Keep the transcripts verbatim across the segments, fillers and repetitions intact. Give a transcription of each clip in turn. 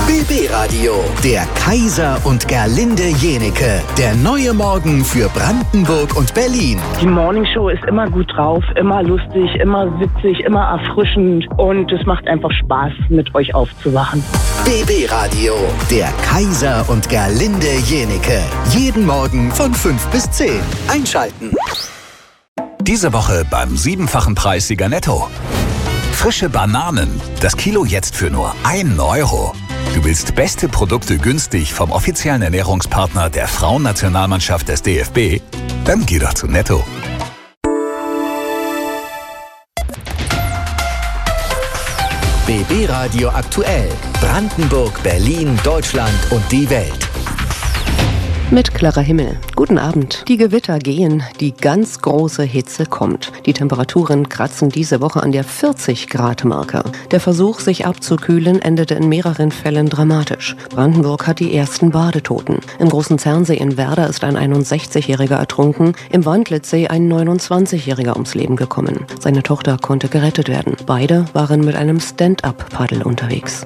B B-Radio, der Kaiser und Gerlinde Jenecke. Der neue Morgen für Brandenburg und Berlin. Die Morningshow ist immer gut drauf, immer lustig, immer witzig, immer erfrischend. Und es macht einfach Spaß, mit euch aufzuwachen. B B-Radio, der Kaiser und Gerlinde Jenecke. Jeden Morgen von fünf bis zehn. Einschalten. Diese Woche beim siebenfachen Preissieger Netto. Frische Bananen. Das Kilo jetzt für nur ein Euro. Du willst beste Produkte günstig vom offiziellen Ernährungspartner der Frauennationalmannschaft des D F B? Dann geh doch zu Netto. B B-Radio aktuell. Brandenburg, Berlin, Deutschland und die Welt. Mit klarer Himmel. Guten Abend. Die Gewitter gehen, die ganz große Hitze kommt. Die Temperaturen kratzen diese Woche an der vierzig Grad Marke. Der Versuch, sich abzukühlen, endete in mehreren Fällen dramatisch. Brandenburg hat die ersten Badetoten. Im Großen Zernsee in Werder ist ein einundsechzigjähriger ertrunken, im Wandlitzsee ein neunundzwanzigjähriger ums Leben gekommen. Seine Tochter konnte gerettet werden. Beide waren mit einem Stand-up-Paddel unterwegs.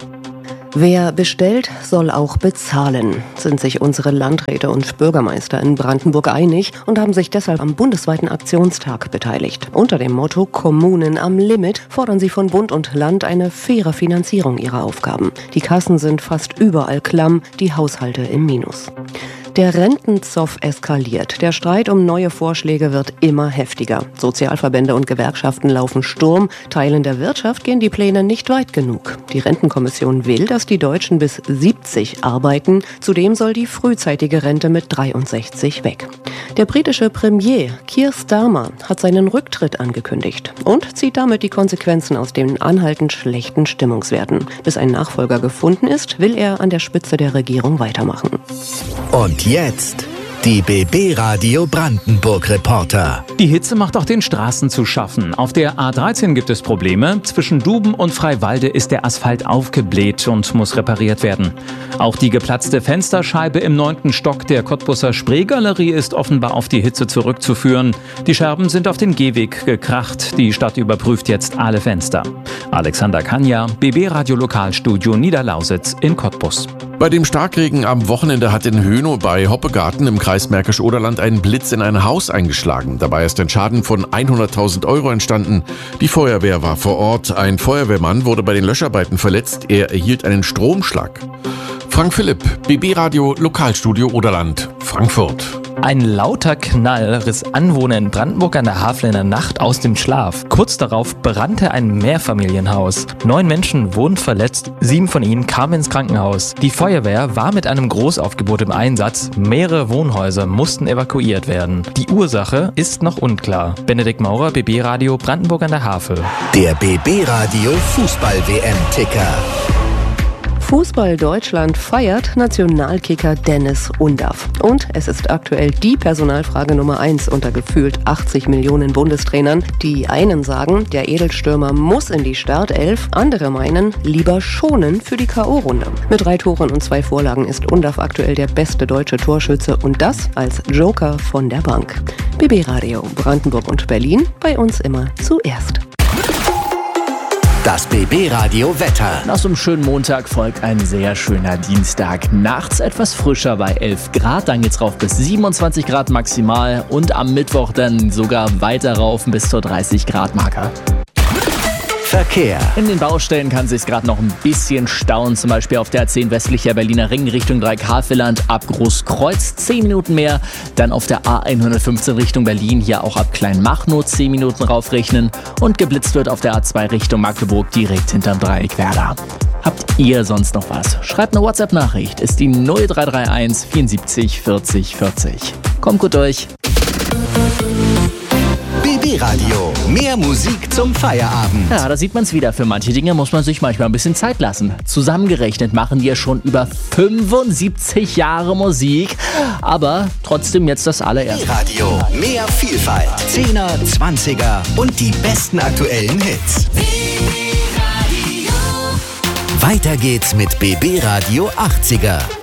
Wer bestellt, soll auch bezahlen, sind sich unsere Landräte und Bürgermeister in Brandenburg einig und haben sich deshalb am bundesweiten Aktionstag beteiligt. Unter dem Motto Kommunen am Limit fordern sie von Bund und Land eine faire Finanzierung ihrer Aufgaben. Die Kassen sind fast überall klamm, die Haushalte im Minus. Der Rentenzoff eskaliert. Der Streit um neue Vorschläge wird immer heftiger. Sozialverbände und Gewerkschaften laufen Sturm. Teilen der Wirtschaft gehen die Pläne nicht weit genug. Die Rentenkommission will, dass die Deutschen bis siebzig arbeiten. Zudem soll die frühzeitige Rente mit dreiundsechzig weg. Der britische Premier Keir Starmer hat seinen Rücktritt angekündigt und zieht damit die Konsequenzen aus den anhaltend schlechten Stimmungswerten. Bis ein Nachfolger gefunden ist, will er an der Spitze der Regierung weitermachen. Und jetzt die B B-Radio Brandenburg-Reporter. Die Hitze macht auch den Straßen zu schaffen. Auf der A dreizehn gibt es Probleme. Zwischen Duben und Freiwalde ist der Asphalt aufgebläht und muss repariert werden. Auch die geplatzte Fensterscheibe im neunten Stock der Cottbusser Spreegalerie ist offenbar auf die Hitze zurückzuführen. Die Scherben sind auf den Gehweg gekracht. Die Stadt überprüft jetzt alle Fenster. Alexander Kanja, B B-Radio Lokalstudio Niederlausitz in Cottbus. Bei dem Starkregen am Wochenende hat in Hönow bei Hoppegarten im Kreis Märkisch-Oderland ein Blitz in ein Haus eingeschlagen. Dabei ist ein Schaden von hunderttausend Euro entstanden. Die Feuerwehr war vor Ort. Ein Feuerwehrmann wurde bei den Löscharbeiten verletzt. Er erhielt einen Stromschlag. Frank Philipp, B B-Radio Lokalstudio Oderland, Frankfurt. Ein lauter Knall riss Anwohner in Brandenburg an der Havel in der Nacht aus dem Schlaf. Kurz darauf brannte ein Mehrfamilienhaus. Neun Menschen wurden verletzt, sieben von ihnen kamen ins Krankenhaus. Die Feuerwehr war mit einem Großaufgebot im Einsatz. Mehrere Wohnhäuser mussten evakuiert werden. Die Ursache ist noch unklar. Benedikt Maurer, B B-Radio Brandenburg an der Havel. Der B B-Radio Fußball-W M-Ticker. Fußball Deutschland feiert Nationalkicker Dennis Undaff. Und es ist aktuell die Personalfrage Nummer eins unter gefühlt achtzig Millionen Bundestrainern. Die einen sagen, der Edelstürmer muss in die Startelf. Andere meinen, lieber schonen für die K O-Runde. Mit drei Toren und zwei Vorlagen ist Undaff aktuell der beste deutsche Torschütze und das als Joker von der Bank. B B-Radio Brandenburg und Berlin, bei uns immer zuerst. Das B B-Radio Wetter. Nach so einem schönen Montag folgt ein sehr schöner Dienstag. Nachts etwas frischer bei elf Grad, dann geht's rauf bis siebenundzwanzig Grad maximal und am Mittwoch dann sogar weiter rauf bis zur dreißig Grad Marke. Verkehr. In den Baustellen kann es sich gerade noch ein bisschen stauen, zum Beispiel auf der A zehn westlicher Berliner Ring Richtung Dreieck-Havelland ab Großkreuz zehn Minuten mehr, dann auf der A hundertfünfzehn Richtung Berlin hier auch ab Kleinmachnow zehn Minuten raufrechnen und geblitzt wird auf der A zwei Richtung Magdeburg direkt hinterm Dreieck Werder. Habt ihr sonst noch was? Schreibt eine WhatsApp-Nachricht, ist die null drei drei eins vierundsiebzig vierzig vierzig. Kommt gut durch. B B-Radio, mehr Musik zum Feierabend. Ja, da sieht man es wieder. Für manche Dinge muss man sich manchmal ein bisschen Zeit lassen. Zusammengerechnet machen wir schon über fünfundsiebzig Jahre Musik, aber trotzdem jetzt das allererste. Radio, mehr Vielfalt, Zehner, Zwanziger und die besten aktuellen Hits. Weiter geht's mit B B-Radio achtziger.